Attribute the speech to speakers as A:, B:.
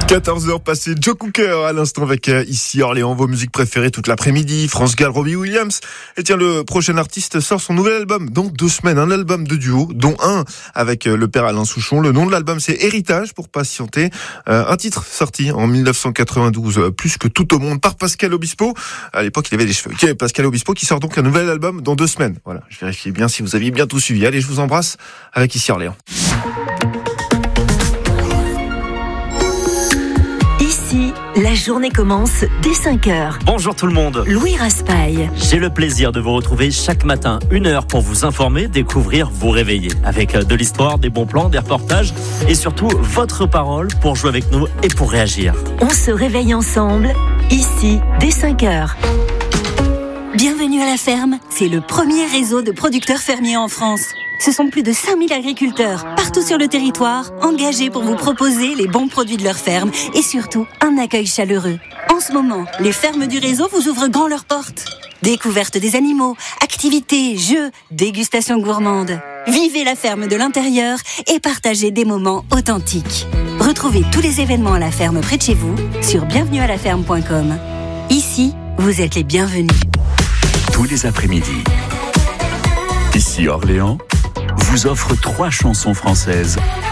A: 14h passées, Joe Cooker à l'instant avec ici Orléans, vos musiques préférées toute l'après-midi, France Gall, Robbie Williams. Et tiens, le prochain artiste sort son nouvel album dans 2 semaines, un album de duo, dont un avec le père Alain Souchon. Le nom de l'album c'est Héritage pour patienter. Un titre sorti en 1992, plus que tout au monde, par Pascal Obispo. À l'époque, il avait des cheveux. Pascal Obispo qui sort donc un nouvel album dans 2 semaines. Voilà, je vérifie bien si vous aviez bien tout suivi. Allez, je vous embrasse avec ici Orléans.
B: Ici, la journée commence dès 5h.
C: Bonjour tout le monde.
B: Louis Raspail.
C: J'ai le plaisir de vous retrouver chaque matin, 1 heure pour vous informer, découvrir, vous réveiller. Avec de l'histoire, des bons plans, des reportages et surtout votre parole pour jouer avec nous et pour réagir.
B: On se réveille ensemble, ici, dès 5h.
D: Bienvenue à la ferme, c'est le premier réseau de producteurs fermiers en France. Ce sont plus de 5000 agriculteurs, partout sur le territoire, engagés pour vous proposer les bons produits de leur ferme et surtout un accueil chaleureux. En ce moment, les fermes du réseau vous ouvrent grand leurs portes. Découverte des animaux, activités, jeux, dégustation gourmande. Vivez la ferme de l'intérieur et partagez des moments authentiques. Retrouvez tous les événements à la ferme près de chez vous sur bienvenuealaferme.com. Ici, vous êtes les bienvenus.
E: Tous les après-midi, ici Orléans vous offre 3 chansons françaises